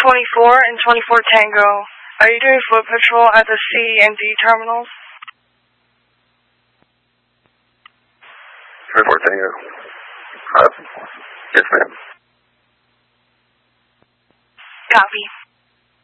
24 and 24 Tango. Are you doing foot patrol at the C and D terminals? 24 Tango. Yes, ma'am. Copy.